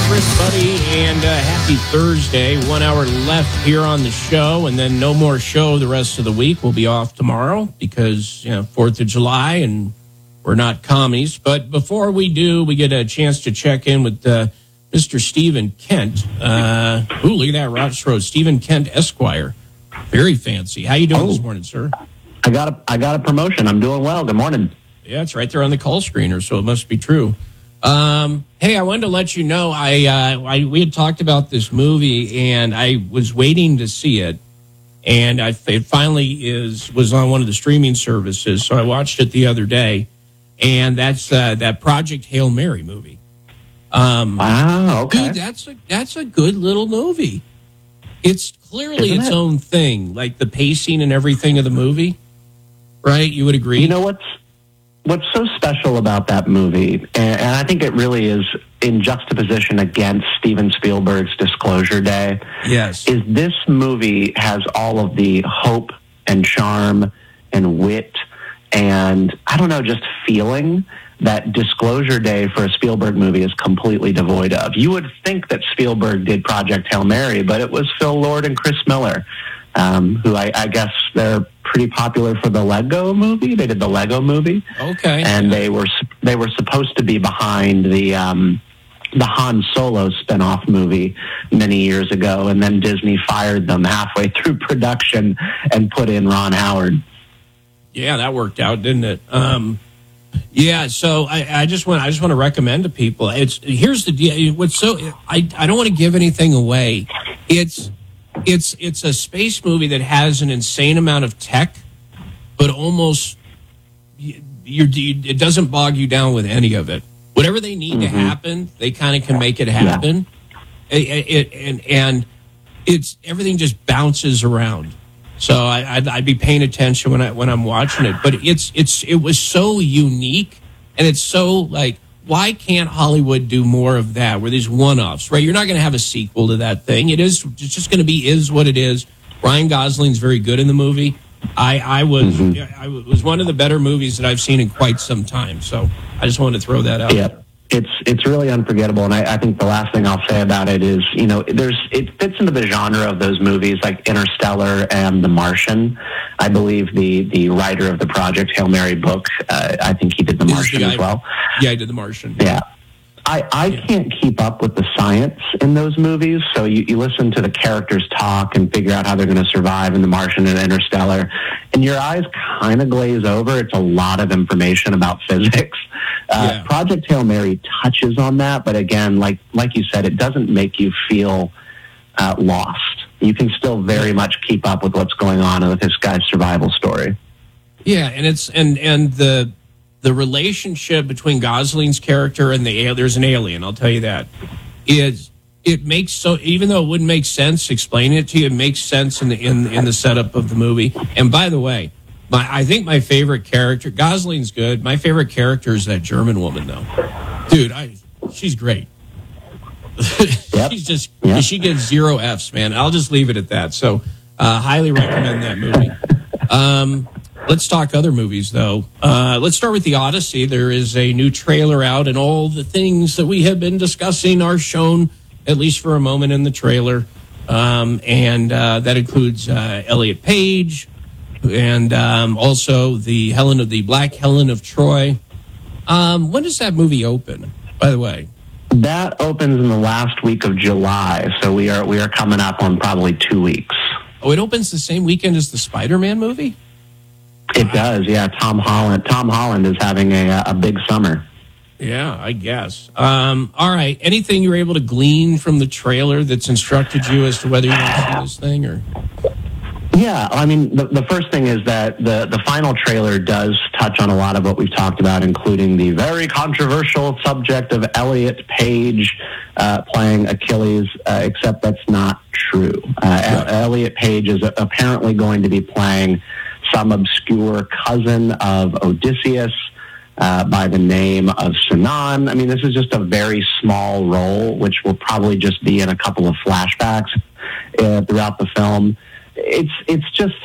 everybody, and happy Thursday. 1 hour left here on the show, and then no more show the rest of the week. We'll be off tomorrow because, 4th of July, and we're not commies. But before we do, we get a chance to check in with Mr. Stephen Kent. Look at that, Ross Road. Stephen Kent, Esquire. Very fancy. How you doing this morning, sir? I got a promotion. I'm doing well. Good morning. Yeah, it's right there on the call screener, so it must be true. Hey, I wanted to let you know, we had talked about this movie, and I was waiting to see it, and it finally was on one of the streaming services, so I watched it the other day, and that's that Project Hail Mary movie. Wow, okay. Dude, that's a good little movie. It's clearly its own thing, like the pacing and everything of the movie, right? You would agree? You know what's so special about that movie, and I think it really is in juxtaposition against Steven Spielberg's Disclosure Day, yes, is this movie has all of the hope and charm and wit and, I don't know, just feeling that Disclosure Day for a Spielberg movie is completely devoid of. You would think that Spielberg did Project Hail Mary, but it was Phil Lord and Chris Miller, who I guess they're pretty popular for the Lego movie. They did the Lego movie. Okay. And they were supposed to be behind the Han Solo spinoff movie many years ago, and then Disney fired them halfway through production and put in Ron Howard. Yeah, that worked out, didn't it? Yeah, so I just want to recommend to people. Here's the deal. I don't want to give anything away. It's a space movie that has an insane amount of tech, but almost it doesn't bog you down with any of it. Whatever they need to happen, they kind of can make it happen. Yeah. And it's everything just bounces around. So I'd be paying attention when I'm watching it. But it was so unique, and it's so like, why can't Hollywood do more of that? Where these one-offs, right? You're not going to have a sequel to that thing. It's just going to be is what it is. Ryan Gosling's very good in the movie. I was one of the better movies that I've seen in quite some time. So I just wanted to throw that out. Yeah. It's really unforgettable, and I think the last thing I'll say about it is, it fits into the genre of those movies like Interstellar and The Martian. I believe the writer of the Project Hail Mary book, I think he did The Martian as well. Yeah, he did The Martian. Yeah. I can't keep up with the science in those movies, so you listen to the characters talk and figure out how they're going to survive in The Martian and Interstellar, and your eyes kind of glaze over. It's a lot of information about physics. Project Hail Mary touches on that, but again, like you said, it doesn't make you feel lost. You can still very much keep up with what's going on with this guy's survival story. Yeah, and it's and the relationship between Gosling's character and there's an alien, I'll tell you that, it makes so, even though it wouldn't make sense explaining it to you, it makes sense in the setup of the movie. And by the way, I think my favorite character, Gosling's good. My favorite character is that German woman, though. Dude, she's great. Yep. She gets 0 Fs, man. I'll just leave it at that. So, highly recommend that movie. Let's talk other movies, though. Let's start with The Odyssey. There is a new trailer out, and all the things that we have been discussing are shown, at least for a moment, in the trailer. And that includes Elliot Page, and also the Black Helen of Troy. When does that movie open, by the way? That opens in the last week of July, so we are coming up on probably 2 weeks. Oh, it opens the same weekend as the Spider-Man movie? It does, yeah. Tom Holland is having a big summer. Yeah, I guess. All right. Anything you were able to glean from the trailer that's instructed you as to whether you want to see this thing, or? Yeah, I mean, the first thing is that the final trailer does touch on a lot of what we've talked about, including the very controversial subject of Elliot Page playing Achilles, except that's not true. Elliot Page is apparently going to be playing some obscure cousin of Odysseus by the name of Sinan. I mean, this is just a very small role, which will probably just be in a couple of flashbacks throughout the film. It's just